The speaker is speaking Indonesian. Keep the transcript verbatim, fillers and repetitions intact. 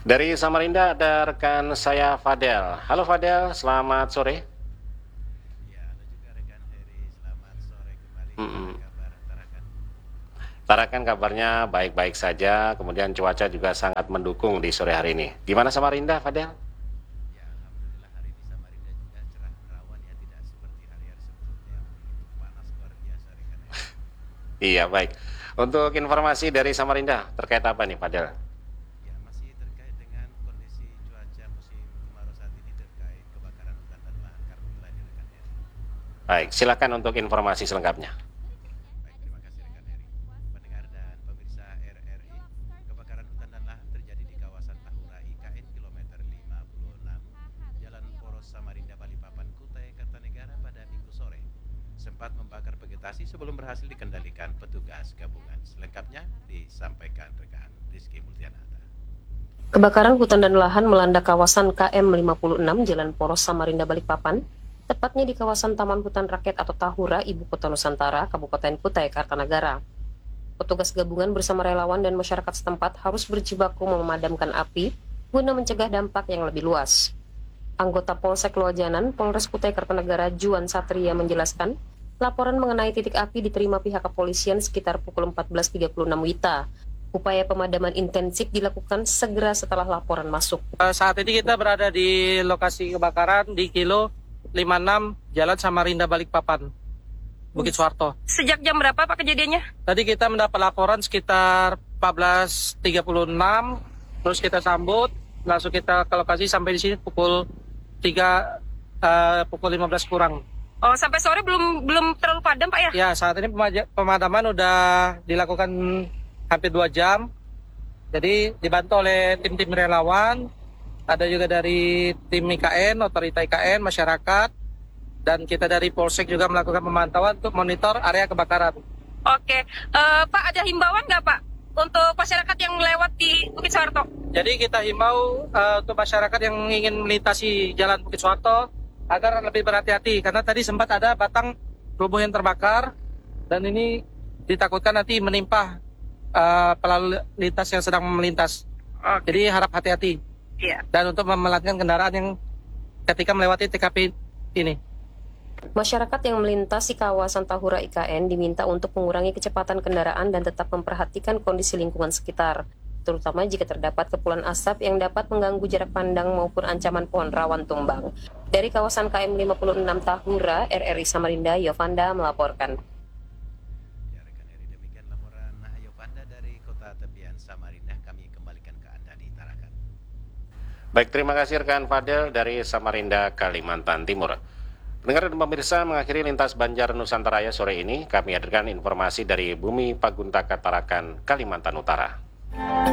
Dari Samarinda ada rekan saya Fadel. Halo Fadel, selamat sore. Ya, halo juga rekan Heri, selamat sore kembali. Gimana Mm-mm. kabar Tarakan? Tarakan kabarnya baik-baik saja, kemudian cuaca juga sangat mendukung di sore hari ini. Gimana Samarinda, Fadel? Ya, alhamdulillah hari ini Samarinda juga cerah berawan ya, tidak seperti hari-hari sebelumnya yang begitu panas luar biasa rekan Heri. Iya, baik. Untuk informasi dari Samarinda, terkait apa nih, Fadel? Ya, masih terkait dengan kondisi cuaca musim kemarau saat ini terkait kebakaran hutan dan lahan karhutla di rekan Heri. Baik, silakan untuk informasi selengkapnya. Baik, terima kasih rekan Heri. Pendengar dan pemirsa R R I, kebakaran hutan dan lahan terjadi di kawasan Tahura I K N kilometer lima puluh enam, Jalan Poros Samarinda Balikpapan, Kutai Kartanegara pada Minggu sore. Sempat membakar vegetasi sebelum berhasil dikendalikan petugas gabungan. Selengkapnya disampaikan rekan Rizky Multianata. Kebakaran hutan dan lahan melanda kawasan K M lima puluh enam Jalan Poros Samarinda Balikpapan, tepatnya di kawasan Taman Hutan Rakyat atau Tahura, Ibu Kota Nusantara, Kabupaten Kutai Kartanegara. Petugas gabungan bersama relawan dan masyarakat setempat harus berjibaku memadamkan api guna mencegah dampak yang lebih luas. Anggota Polsek Luajanan, Polres Kutai Kartanegara Juan Satria menjelaskan, laporan mengenai titik api diterima pihak kepolisian sekitar pukul empat belas tiga puluh enam W I T A. Upaya pemadaman intensif dilakukan segera setelah laporan masuk. Saat ini kita berada di lokasi kebakaran di kilo lima puluh enam Jalan Samarinda Balikpapan, Bukit Suharto. Sejak jam berapa Pak kejadiannya? Tadi kita mendapat laporan sekitar empat belas tiga puluh enam, terus kita sambut, langsung kita ke lokasi sampai di sini pukul tiga, uh, pukul lima belas kurang. Oh, sampai sore belum belum terlalu padam Pak ya? Ya, saat ini pemadaman udah dilakukan hampir dua jam. Jadi dibantu oleh tim-tim relawan, ada juga dari tim I K N, otorita I K N, masyarakat, dan kita dari Polsek juga melakukan pemantauan untuk monitor area kebakaran. Oke, uh, Pak ada himbauan nggak Pak untuk masyarakat yang lewat di Bukit Suharto? Jadi kita himbau uh, untuk masyarakat yang ingin melintasi Jalan Bukit Suharto agar lebih berhati-hati, karena tadi sempat ada batang rubuh yang terbakar, dan ini ditakutkan nanti menimpa uh, pelalu lintas yang sedang melintas. Oke. Jadi harap hati-hati. Iya. Dan untuk memelankan kendaraan yang ketika melewati T K P ini. Masyarakat yang melintasi kawasan Tahura I K N diminta untuk mengurangi kecepatan kendaraan dan tetap memperhatikan kondisi lingkungan sekitar, terutama jika terdapat kepulan asap yang dapat mengganggu jarak pandang maupun ancaman pohon rawan tumbang. Dari kawasan K M lima puluh enam Tahura, R R I Samarinda, Yovanda melaporkan. Ya rekan Heri, demikian laporan Yovanda dari kota tepian Samarinda. Kami kembalikan ke Anda di Tarakan. Baik, terima kasih rekan Fadel dari Samarinda, Kalimantan Timur. Pendengar dan pemirsa, mengakhiri lintas Banjar Nusantara sore ini, kami hadirkan informasi dari Bumi Paguntaka Tarakan, Kalimantan Utara.